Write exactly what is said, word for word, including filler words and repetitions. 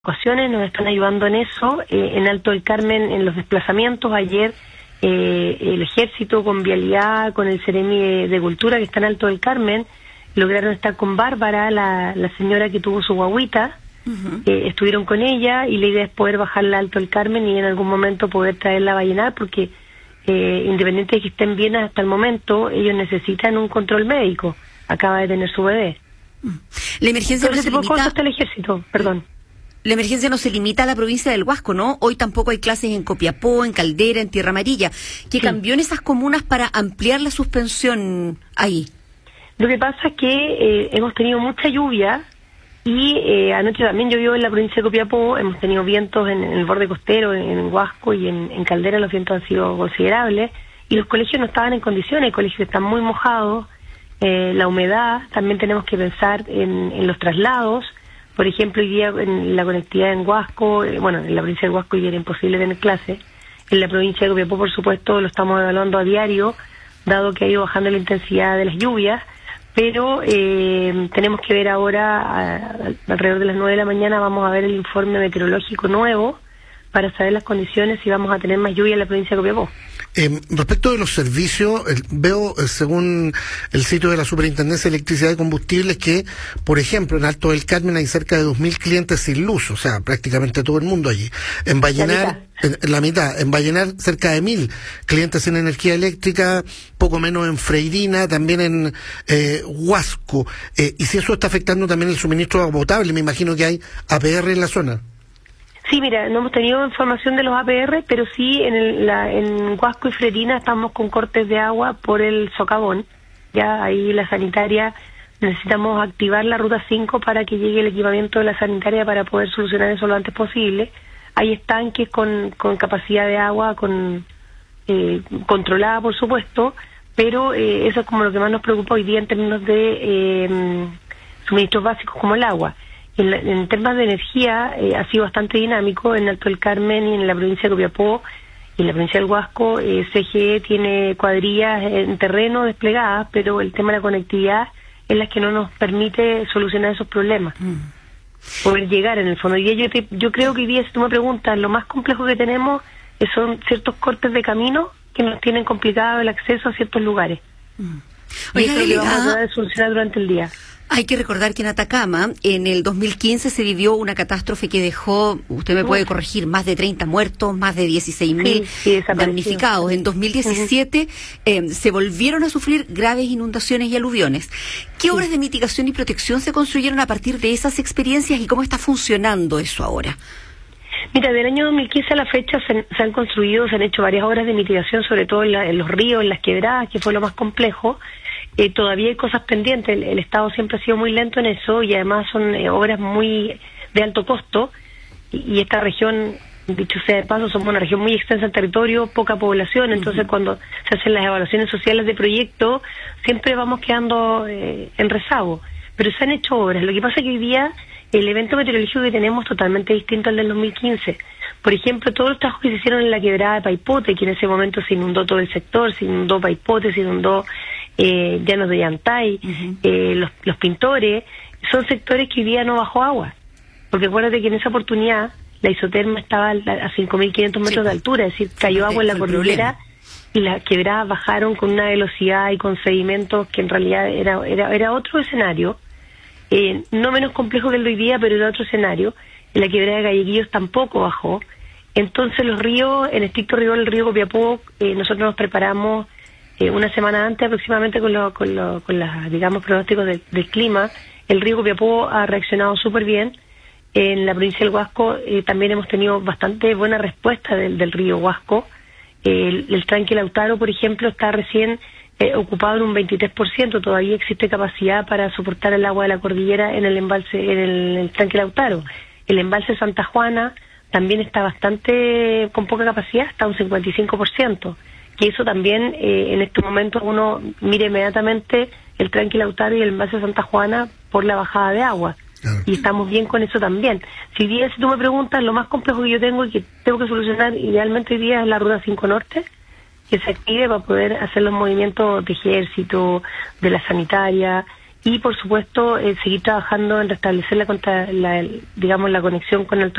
ocasiones nos están ayudando en eso. Eh, en Alto del Carmen, en los desplazamientos, ayer eh, el Ejército con Vialidad, con el Ceremi de, de Cultura, que está en Alto del Carmen, lograron estar con Bárbara, la, la señora que tuvo su guagüita. Uh-huh. eh, estuvieron con ella y la idea es poder bajarla a Alto del Carmen y en algún momento poder traerla a Vallenar, porque eh, independiente de que estén bien hasta el momento, ellos necesitan un control médico. Acaba de tener su bebé. La emergencia no se limita... hasta el Ejército, perdón. La emergencia no se limita a la provincia del Huasco, ¿no? Hoy tampoco hay clases en Copiapó, en Caldera, en Tierra Amarilla. ¿Qué sí. cambió en esas comunas para ampliar la suspensión ahí? Lo que pasa es que eh, hemos tenido mucha lluvia y eh, anoche también llovió en la provincia de Copiapó. Hemos tenido vientos en, en el borde costero, en, en Huasco y en, en Caldera. Los vientos han sido considerables y los colegios no estaban en condiciones. Hay colegios que están muy mojados. Eh, la humedad, también tenemos que pensar en, en los traslados. Por ejemplo, hoy día en la conectividad en Huasco, eh, bueno, en la provincia de Huasco hoy día era imposible tener clase. En la provincia de Copiapó, por supuesto, lo estamos evaluando a diario, dado que ha ido bajando la intensidad de las lluvias, pero eh, tenemos que ver ahora, a, a, alrededor de las nueve de la mañana, vamos a ver el informe meteorológico nuevo para saber las condiciones si vamos a tener más lluvia en la provincia de Copiapó. Eh, respecto de los servicios, eh, veo, eh, según el sitio de la Superintendencia de Electricidad y Combustibles, que, por ejemplo, en Alto del Carmen hay cerca de dos mil clientes sin luz, o sea, prácticamente todo el mundo allí. En Vallenar, en, en la mitad, en Vallenar cerca de mil clientes sin energía eléctrica, poco menos en Freirina, también en eh, Huasco. Eh, y si eso está afectando también el suministro de agua potable, me imagino que hay A P R en la zona. Sí, mira, no hemos tenido información de los A P R, pero sí en, el, la, en Huasco y Freirina estamos con cortes de agua por el socavón. Ya ahí la sanitaria, necesitamos activar la ruta cinco para que llegue el equipamiento de la sanitaria para poder solucionar eso lo antes posible. Hay estanques con, con capacidad de agua con eh, controlada, por supuesto, pero eh, eso es como lo que más nos preocupa hoy día en términos de eh, suministros básicos como el agua. En, la, en temas de energía eh, ha sido bastante dinámico en Alto del Carmen y en la provincia de Copiapó y en la provincia del Huasco. eh, C G E tiene cuadrillas en terreno desplegadas, pero el tema de la conectividad es la que no nos permite solucionar esos problemas, mm. poder llegar en el fondo. Y yo, te, yo creo que hoy día, si tú me preguntas, lo más complejo que tenemos son ciertos cortes de camino que nos tienen complicado el acceso a ciertos lugares. Mm. Y eso es lo que vamos a tratar de solucionar durante el día. Hay que recordar que en Atacama, en el dos mil quince se vivió una catástrofe que dejó, usted me puede corregir, más de treinta muertos, más de dieciséis mil sí, sí, damnificados. En dos mil diecisiete uh-huh. eh, se volvieron a sufrir graves inundaciones y aluviones. ¿Qué sí. obras de mitigación y protección se construyeron a partir de esas experiencias y cómo está funcionando eso ahora? Mira, del año dos mil quince a la fecha se, se han construido, se han hecho varias obras de mitigación, sobre todo en, la, en los ríos, en las quebradas, que fue lo más complejo. Eh, todavía hay cosas pendientes, el, el Estado siempre ha sido muy lento en eso y además son eh, obras muy de alto costo y, y esta región, dicho sea de paso, somos una región muy extensa en territorio, poca población, entonces uh-huh. cuando se hacen las evaluaciones sociales de proyectos siempre vamos quedando eh, en rezago, pero se han hecho obras. Lo que pasa es que hoy día el evento meteorológico que tenemos es totalmente distinto al del dos mil quince. Por ejemplo, todos los trabajos que se hicieron en la quebrada de Paipote, que en ese momento se inundó todo el sector, se inundó Paipote, se inundó eh, Llanos de Llantay, uh-huh. eh, los, los pintores, son sectores que hoy día no bajó agua. Porque acuérdate que en esa oportunidad la isoterma estaba a cinco mil quinientos metros sí. de altura, es decir, cayó agua en la cordillera y las quebradas bajaron con una velocidad y con sedimentos que en realidad era, era, era otro escenario, eh, no menos complejo que el de hoy día, pero era otro escenario. En la quebrada de Galleguillos tampoco bajó. Entonces los ríos, en estricto rigor el río Copiapó, eh, nosotros nos preparamos eh, una semana antes aproximadamente con los con lo, con las, digamos, pronósticos del, del clima. El río Copiapó ha reaccionado súper bien. En la provincia del Huasco eh, también hemos tenido bastante buena respuesta del, del río Huasco. Eh, el, el tranque Lautaro, por ejemplo, está recién eh, ocupado en un veintitrés por ciento. Todavía existe capacidad para soportar el agua de la cordillera en el embalse, en el, en el tranque Lautaro. El embalse Santa Juana también está bastante con poca capacidad, está a un cincuenta y cinco por ciento. Que eso también, eh, en este momento, uno mira inmediatamente el tranque Lautaro y el embalse Santa Juana por la bajada de agua. Claro. Y estamos bien con eso también. Si bien, si tú me preguntas, lo más complejo que yo tengo y que tengo que solucionar idealmente hoy día es la ruta cinco Norte, que se active para poder hacer los movimientos de ejército, de la sanitaria y por supuesto eh, seguir trabajando en restablecer la, contra, la digamos la conexión con el